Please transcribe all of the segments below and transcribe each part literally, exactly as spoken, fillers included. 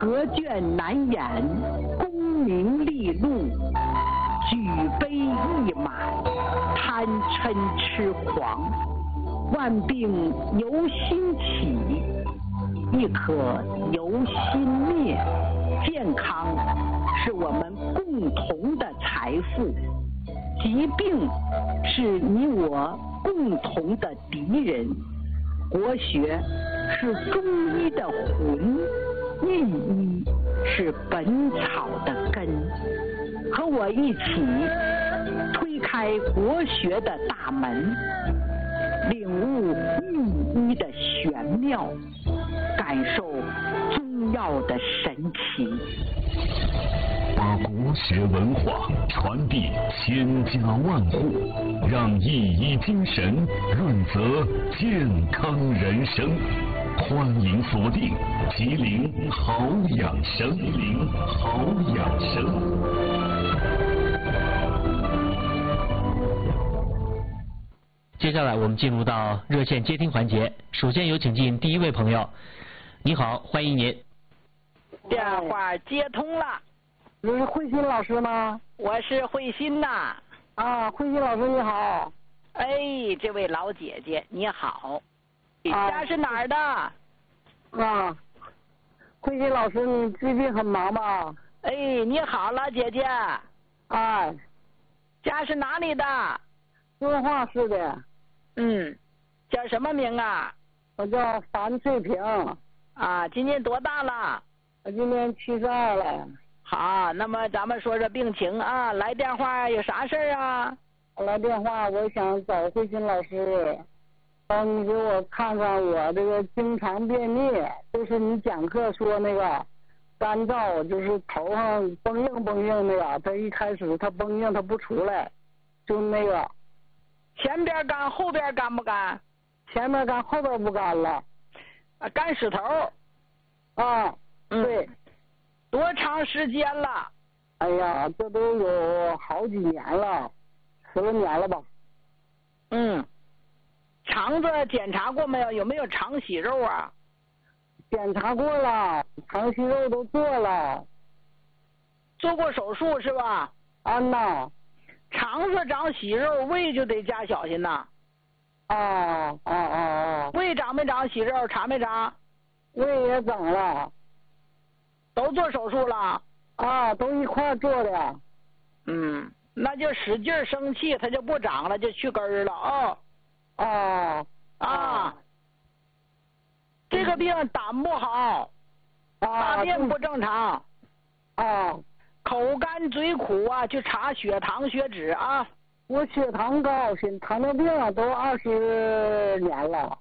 隔卷难掩功名利禄，举杯一满贪嗔痴狂。万病由心起，亦可由心灭。健康是我们共同的财富，疾病是你我共同的敌人。国学是中医的魂，御医是本草的根。和我一起推开国学的大门，领悟御医的玄妙，感受中药的神奇。 把国学文化传递千家万户，让一医精神润泽健康人生。欢迎锁定吉林好养生，吉林好养生。 接下来我们进入到热线接听环节，首先有请进第一位朋友。你好，欢迎您。 电话接通了。 你是慧心老师吗？ 我是慧心呐。 啊，慧心老师你好。 哎，这位老姐姐你好，你家是哪儿的？ 啊，慧心老师，你最近很忙吗？ 哎，你好，老姐姐。 哎， 家是哪里的？ 遵化市的。 嗯，叫什么名啊？ 我叫樊翠萍。 啊，今年多大了？ 我今年七十二了。 好，那么咱们说说病情啊。来电话有啥事儿啊？ 我来电话，我想找慧心老师，帮你给我看看我这个经常便秘，就是你讲课说那个干燥，就是头上绷硬绷硬那个，他一开始他绷硬他不出来，就那个。 前边干后边干不干？ 前边干后边不干了。 啊，干石头。 啊， 嗯、 对。 多长时间了？ 哎呀，这都有好几年了，十来年了吧。 嗯，肠子检查过没有？有没有肠息肉啊？ 检查过了，肠息肉都做了。 做过手术是吧？ 安呐。 肠子长息肉，胃就得加小心呐。 啊啊啊啊！ 胃长没长息肉？长没长？ 胃也长了。 都做手术了啊，都一块做的。 嗯，那就使劲生气，它就不长了，就去根儿了啊。 哦。 啊。啊。这个病胆不好， 啊， 大便不正常。 啊。 口干嘴苦啊，去查血糖血脂啊。 我血糖高，糖尿病都二十年了。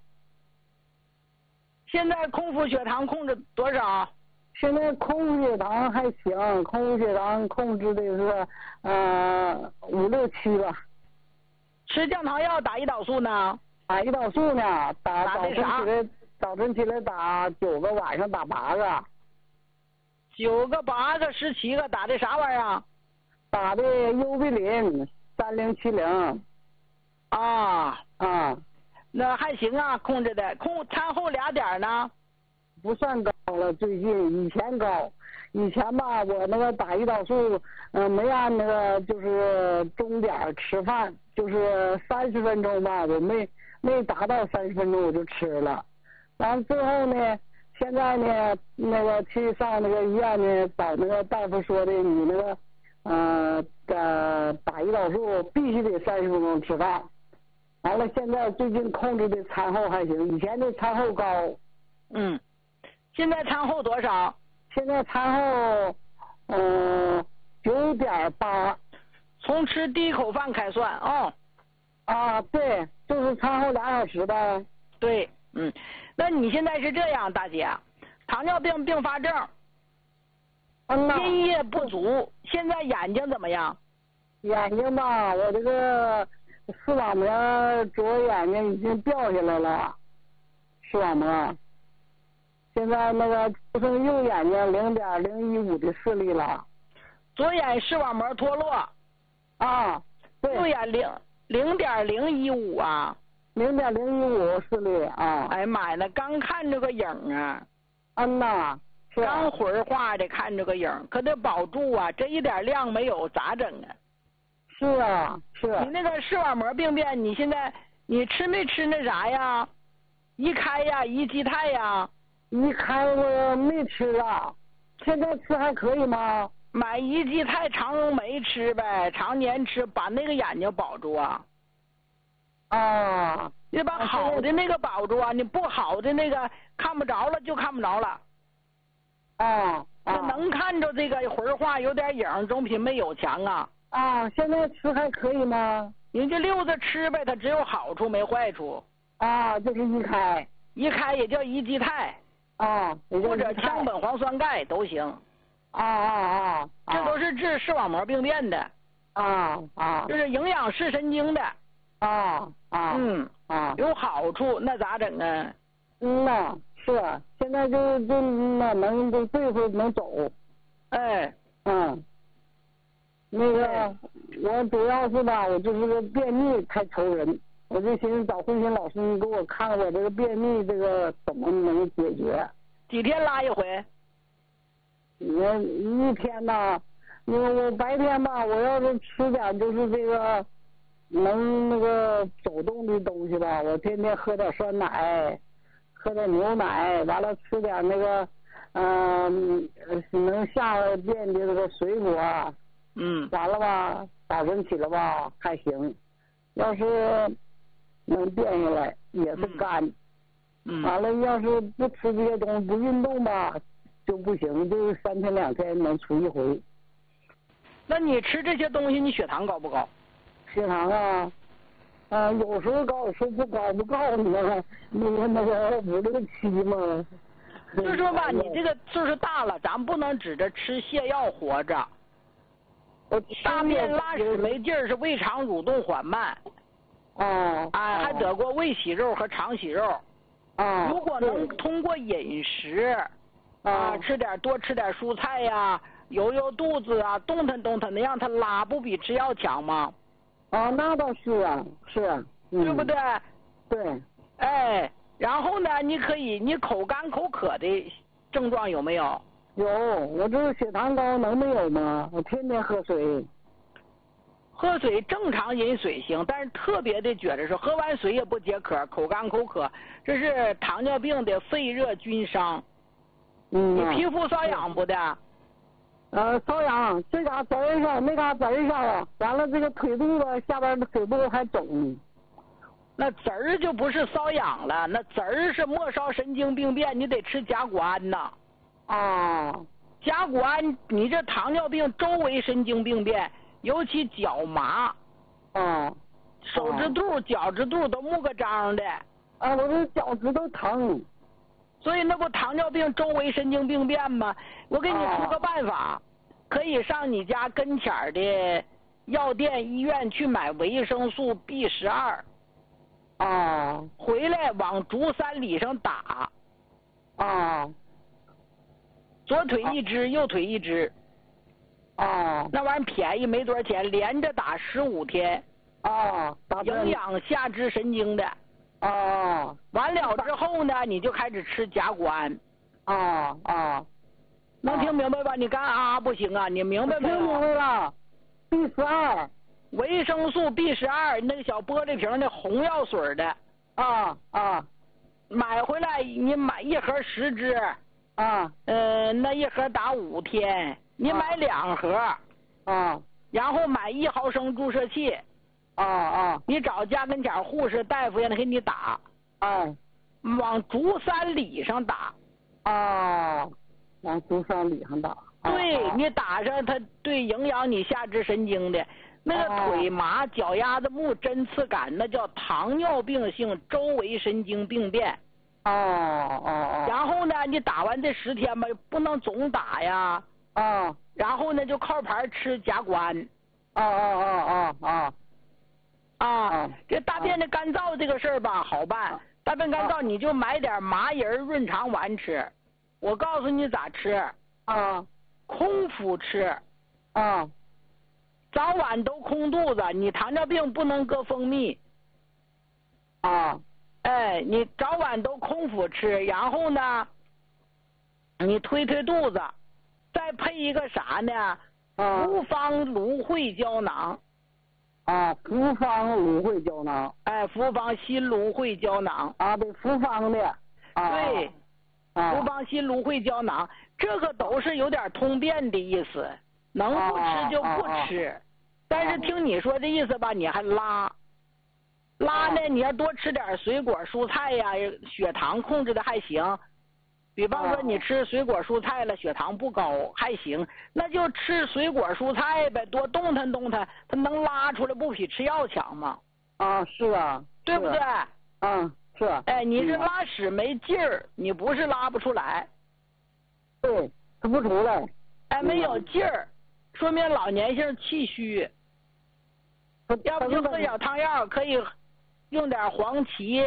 现在空腹血糖控制多少？ 现在空腹血糖还行，空腹血糖控制的是呃五六七吧。 吃降糖药打胰岛素呢？ 打胰岛素呢？打打早晨起来早晨起来打九个，晚上打八个。 九个八个十七个打的啥玩意儿？ 打的优必林三零七零。 啊啊， 那还行啊，控制的。控餐后俩点呢？ 不算高了，最近以前高，以前吧我那个打胰岛素，嗯、呃，没按那个就是钟点吃饭，就是三十分钟吧，我没没达到三十分钟我就吃了，完了最后呢，现在呢那个去上那个医院呢，找那个大夫说的，你那个呃呃打胰岛素必须得三十分钟吃饭，完了现在最近控制的餐后还行，以前的餐后高， 嗯。现在餐后多少？ 现在餐后，嗯，九点八。 从吃第一口饭开算啊、 哦。啊，对，就是餐后俩小时呗。 对，嗯，那你现在是这样，大姐，糖尿病并发症， 嗯呐， 津液不足，现在眼睛怎么样？ 眼睛吧，我这个视网膜左眼睛已经掉下来了，视网膜。现在那个就剩右眼睛零点零一五的视力了， 左眼视网膜脱落， 啊，对， 右眼零零点零一五啊， 零点零一五视力啊， 哎呀妈呀，那刚看着个影啊， 嗯呐， 是刚魂化的看着个影，可得保住啊，这一点亮没有咋整啊？ 是啊，是啊。 你那个视网膜病变，你现在你吃没吃那啥呀？一开呀，一基肽呀。 一开我没吃啊，现在吃还可以吗？ 买一基肽常荣酶吃呗，常年吃，把那个眼睛保住啊。 啊。 你把好的那个保住啊，你不好的那个看不着了就看不着了。 啊。啊。 能看着这个魂化有点影，总比没有强啊。 啊，现在吃还可以吗？ 你就溜着吃呗，它只有好处没坏处。 啊，就是一开。 一开也叫一基肽。 啊。 或者羟苯黄酸钙都行。 啊啊啊！ 这都是治视网膜病变的。 啊啊。 就是营养视神经的。 啊啊。 嗯啊。 有好处，那咋整啊？ 嗯呐，是啊，现在就就那能就这回能走。 哎。 嗯。那个，我主要是吧，我就是个便秘太愁人，我就寻思找慧心老师，你给我看看我这个便秘这个怎么能解决？ 几天拉一回？ 我一天呐，因为我白天吧，我要是吃点就是这个能那个走动的东西吧，我天天喝点酸奶，喝点牛奶，完了吃点那个嗯、呃、能下便的这个水果。 嗯， 完了吧，早晨起来吧还行，要是能变下来也是干。 嗯。 完了，要是不吃这些东西，不运动吧就不行，就三天两天能出一回。 那你吃这些东西，你血糖高不高？ 血糖啊，啊，有时候高，有时候不高，不告诉你了，那个那个五六七嘛。 就说吧，你这个岁数大了，咱不能指着吃泻药活着。大便拉屎没劲儿，是胃肠蠕动缓慢。 啊。 啊，还得过胃息肉和肠息肉。 啊。 如果能通过饮食，啊，吃点多吃点蔬菜呀，揉揉肚子啊，动弹动弹的，让它拉，不比吃药强吗？ 啊，那倒是啊，是啊。嗯、 对不对？ 对。 哎，然后呢，你可以，你口干口渴的症状有没有？ 有，我这血糖高能没有吗？我天天喝水。 喝水正常饮水行，但是特别的觉着是喝完水也不解渴，口干口渴，这是糖尿病的肺热菌伤。 嗯。 你皮肤瘙痒不的？ 呃，瘙痒，这嘎滋儿上，那嘎滋儿上，完了这个腿肚子下边的腿部还肿。 那滋儿就不是瘙痒了，那滋儿是末梢神经病变，你得吃甲钴胺呐。 啊。 甲钴胺，你这糖尿病周围神经病变，尤其脚麻。 啊。 手指肚、脚趾肚都木个张的。 啊，我这脚趾头疼。 所以那不糖尿病周围神经病变吗？我给你出个办法，啊、可以上你家跟前儿的药店、医院去买维生素 B 十二。 啊。 回来往足三里上打。 啊。 左腿一支，右腿一支。 啊。 那玩意儿便宜，没多少钱，连着打十五天。 啊。 营养下肢神经的。 啊。 完了之后呢，你就开始吃甲钴胺。 啊啊。 能听明白吧？你干啊不行啊，你明白没有？ 听明白了。B 十二。 维生素 B 十二，那个小玻璃瓶的红药水的。 啊啊。 买回来你买一盒十支。 啊。 呃，那一盒打五天，你买两盒。 啊。 然后买一毫升注射器。 啊啊！ 你找家跟前护士大夫让他给你打。 哎。 往足三里上打。 啊。往足三里上打。 对、 啊、 你打上它，对营养你下肢神经的。那个腿麻、脚丫子木、针刺感，那叫糖尿病性周围神经病变。 哦哦哦。 然后呢，你打完这十天吧，不能总打呀。 啊。 然后呢，就靠牌吃甲钴胺。 啊啊啊啊啊。 啊，这大便的干燥这个事儿吧，好办。大便干燥，你就买点麻仁润肠丸吃。我告诉你咋吃。 啊。 空腹吃。 啊。 早晚都空肚子，你糖尿病不能搁蜂蜜。 啊。 哎，你早晚都空腹吃，然后呢， 你推推肚子，再配一个啥呢？复方芦荟胶囊。 啊，复方芦荟胶囊。 哎，复方新芦荟胶囊。 啊，对，复方的。啊、 对， 啊、 复方新芦荟胶囊，这个都是有点通便的意思，能不吃就不吃。啊啊、但是听你说这意思吧，你还拉，拉呢，你要多吃点水果蔬菜呀，血糖控制的还行。比方说你吃水果蔬菜了，血糖不高还行，那就吃水果蔬菜呗，多动弹动弹，它能拉出来不比吃药强吗？ 啊，是啊， 对不对？ 嗯，是啊。 哎，你是拉屎没劲儿，你不是拉不出来。 对，它不出来。 哎，没有劲儿，说明老年性气虚。要不就喝小汤药，可以用点黄芪。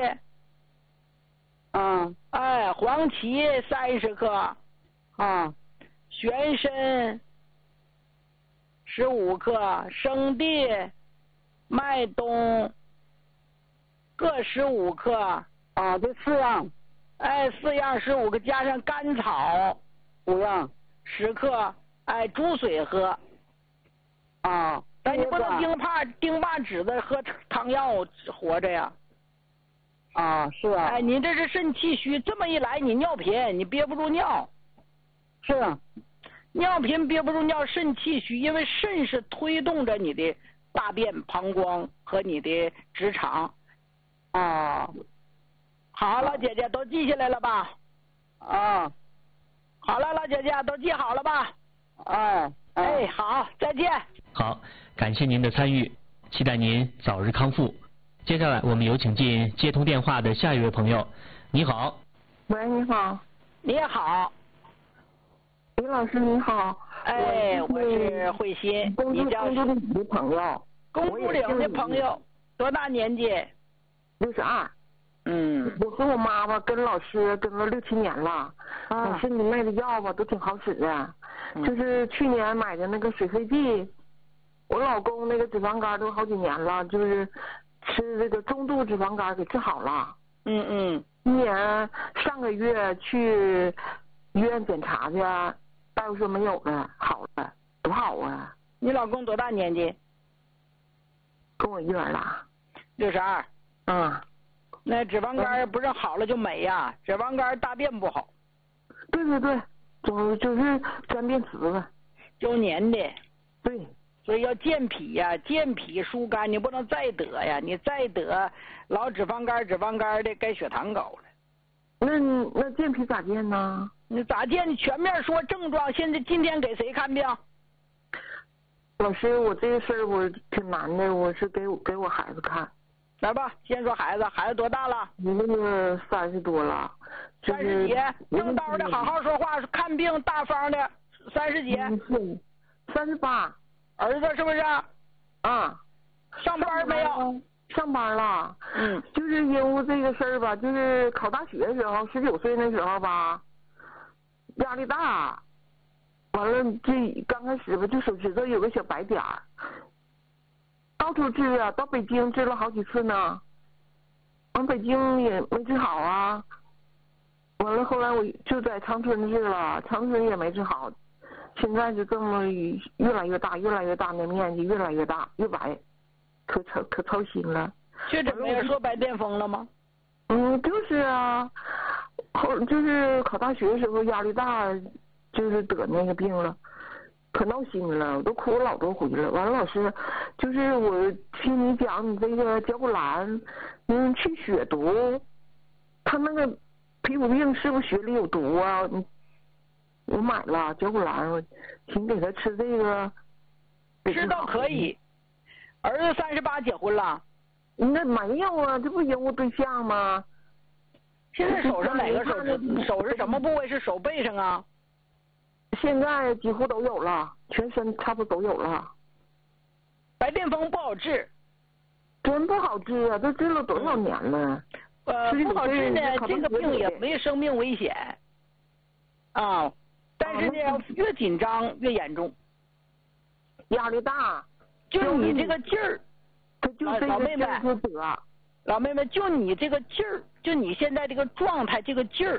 啊， 哎，黄芪三十克， 啊， 玄参十五克，生地、麦冬各十五克。 啊，这四样。 哎，四样十五克，加上甘草五样十克。哎，煮水喝。 啊， 但你不能钉把钉把指子喝汤药活着呀。 啊，是啊。 哎，你这是肾气虚，这么一来你尿频，你憋不住尿。 是啊。 尿频憋不住尿，肾气虚，因为肾是推动着你的大便、膀胱和你的直肠。 啊。 好，老姐姐都记下来了吧？ 啊。 好了，老姐姐都记好了吧？ 哎。 哎，好，再见。 好，感谢您的参与，期待您早日康复。接下来我们有请进接通电话的下一位朋友。你好。 喂，你好。 你好。 李老师你好。 哎，我是慧心。 你叫公主岭的朋友。 公主岭的朋友，多大年纪？ 六十二。 嗯。 我和我妈吧跟老师跟了六七年了，啊，身体卖的药吧都挺好使的，嗯、就是去年买的那个水飞地，我老公那个脂肪肝都好几年了，就是吃这个中度脂肪肝给治好了。 嗯嗯。 今年上个月去医院检查去，大夫说没有了，好了，多好啊！ 你老公多大年纪？ 跟我一样大。 六十二。 嗯。 那脂肪肝不是好了就没呀、啊？脂肪肝大便不好。 对对对，总就是沾便池子。 周年的。 对。 所以要健脾呀、啊，健脾疏肝，你不能再得呀，你再得老脂肪肝、脂肪肝的，该血糖高了。 那那健脾咋健呢？ 你咋健？你全面说症状。现在今天给谁看病？ 老师，我这个事儿我挺难的，我是给我给我孩子看。 来吧，先说孩子，孩子多大了？ 你那个三十多了， 三十几，正道的，好好说话，看病大方的，三十几。 是，三十八。 儿子是不是？ 啊。 上班没有？ 上班了。 嗯。 就是因为这个事儿吧，就是考大学的时候，十九岁那时候吧，压力大，完了这刚开始吧，就手指头有个小白点儿。到处治啊，到北京治了好几次呢，完北京也没治好啊。完了后来我就在长春治了，长春也没治好，现在就这么越来越大，越来越大，那面积越来越大，越白，可操可操心了。 确诊没有说白癜风了吗？ 嗯，就是啊，后就是考大学的时候压力大，就是得那个病了。可闹心了，我都哭了老多回了。完了，老师，就是我听你讲你这个绞骨兰，嗯，去血毒，他那个皮肤病是不是血里有毒啊？我买了绞骨兰，我请给他吃这个。 知道可以。儿子三十八结婚了？ 那没有啊，这不因为对象吗？ 现在手上哪个手指？手是什么部位？是手背上啊？ 现在几乎都有了，全身差不多都有了。 白癜风不好治， 真不好治啊！这治了多少年了？ 呃，不好治呢，这个病也没生命危险啊，但是呢，越紧张越严重， 压力大。 就你这个劲儿， 他就这老妹妹， 得。 老妹妹，就你这个劲儿，就你现在这个状态，这个劲儿，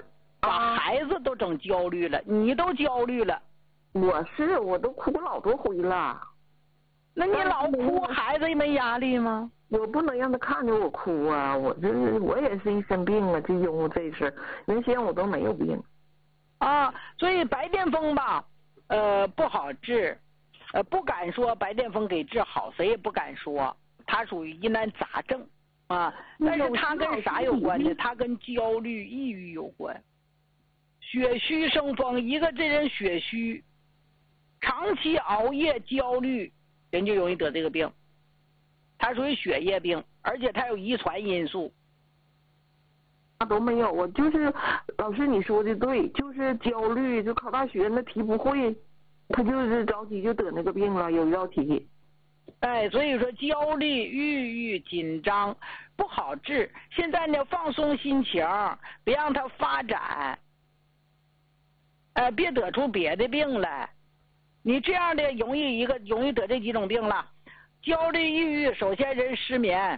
把孩子都整焦虑了，你都焦虑了。 我是，我都哭老多回了。 那你老哭，孩子也没压力吗？ 我不能让他看着我哭啊！我这我也是一身病啊，就因为这事儿。原先我都没有病。 啊，所以白癜风吧，呃，不好治，呃，不敢说白癜风给治好，谁也不敢说，它属于疑难杂症啊。但是它跟啥有关呢？它跟焦虑、抑郁有关。血虚生风，一个这人血虚，长期熬夜、焦虑，人就容易得这个病。它属于血液病，而且它有遗传因素。 那都没有，我就是老师你说的对，就是焦虑，就考大学那题不会，他就是着急就得那个病了，有一道题。 哎，所以说焦虑、抑郁、紧张不好治。现在呢，放松心情，别让它发展，哎，别得出别的病来。你这样的容易一个容易得这几种病了。焦虑、抑郁，首先人失眠，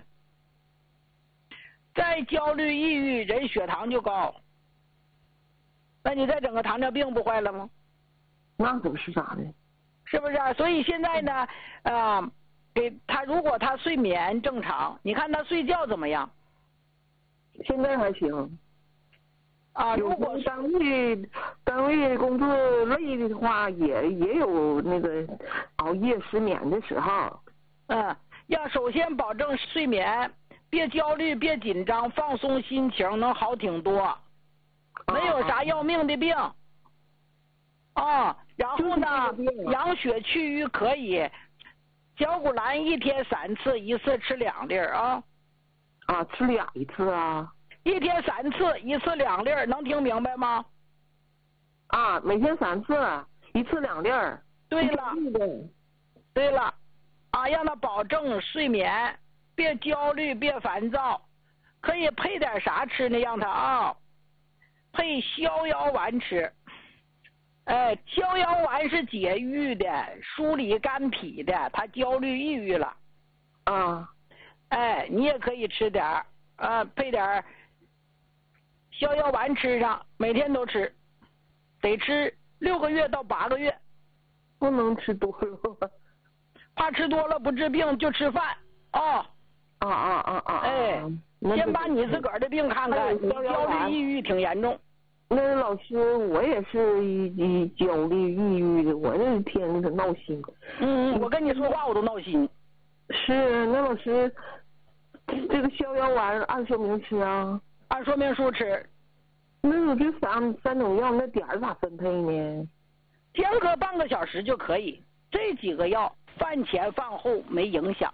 再焦虑、抑郁，人血糖就高。那你再整个糖尿病不坏了吗？ 那可不是啥的， 是不是啊？所以现在呢，啊、呃，给他如果他睡眠正常，你看他睡觉怎么样？ 现在还行。 啊，如果单位单位工作累的话，也也有那个熬夜失眠的时候。 嗯，要首先保证睡眠，别焦虑，别紧张，放松心情，能好挺多，没有啥要命的病。啊，然后呢，养血去瘀可以，绞股蓝一天三次，一次吃两粒啊。 啊，吃俩一次啊？ 一天三次，一次两粒，能听明白吗？ 啊，每天三次，一次两粒。 对了，对了，啊，让他保证睡眠，别焦虑，别烦躁，可以配点啥吃呢？让他啊，配逍遥丸吃。哎，逍遥丸是解郁的，疏理肝脾的，他焦虑抑郁了。 啊， 哎，你也可以吃点儿啊，配点逍遥丸吃上，每天都吃，得吃六个月到八个月。 不能吃多了， 怕吃多了不治病，就吃饭啊。 啊啊啊啊！ 哎，先把你自个儿的病看看，你焦虑抑郁挺严重。 那老师，我也是一一焦虑抑郁的，我这天天闹心。 嗯，我跟你说话我都闹心。 是，那老师，这个逍遥丸按说明吃啊？ 按说明书吃。 那我这三三种药，那点儿咋分配呢？ 间隔半个小时就可以。这几个药饭前饭后没影响。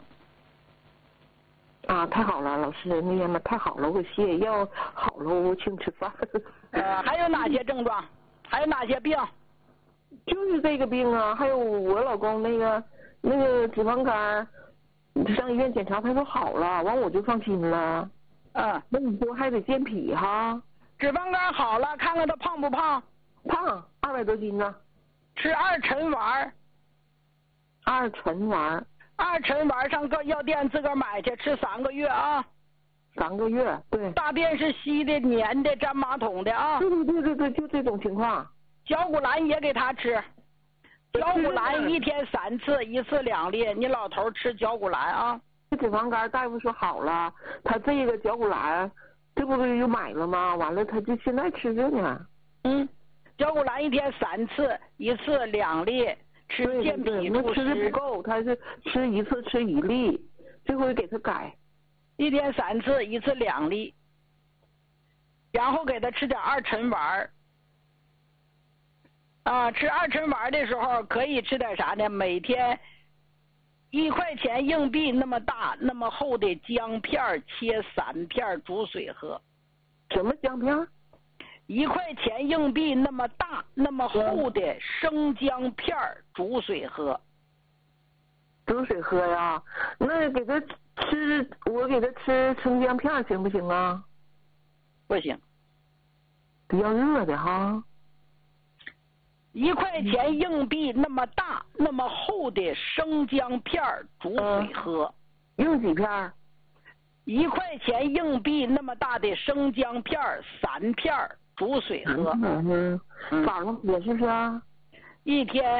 啊，太好了，老师，那呀妈太好了，我泻药好了，我请吃饭。 呃，还有哪些症状？还有哪些病？ 就是这个病啊，还有我老公那个那个脂肪肝，上医院检查他说好了，完我就放心了。 嗯， 那你说还得健脾哈？ 脂肪肝好了，看看他胖不胖？ 胖，二百多斤呢。 吃二陈丸。 二陈丸。 二陈丸上各药店自个儿买去，吃三个月啊。 三个月，对。 大便是稀的、黏的、粘马桶的啊。 对对对对对，就这种情况。 绞股蓝也给他吃，绞股蓝一天三次，一次两粒。你老头吃绞股蓝啊。 脂肪肝大夫说好了，他这个绞股蓝，这不是又买了吗？完了他就现在吃这呢。 嗯，绞股蓝一天三次，一次两粒。吃健脾助湿，吃的不够，他是吃一次吃一粒，这回给他改， 一天三次，一次两粒，然后给他吃点二陈丸啊，吃二陈丸的时候可以吃点啥呢？每天一块钱硬币那么大、那么厚的姜片切三片煮水喝。 什么姜片？ 一块钱硬币那么大、那么厚的生姜片煮水喝。 煮水喝呀？那给他吃，我给他吃生姜片行不行啊？ 不行， 比较热的哈。 一块钱硬币那么大、那么厚的生姜片煮水喝。 嗯、用几片？ 一块钱硬币那么大的生姜片三片煮水喝。 嗯嗯，早上喝是不是啊？ 一天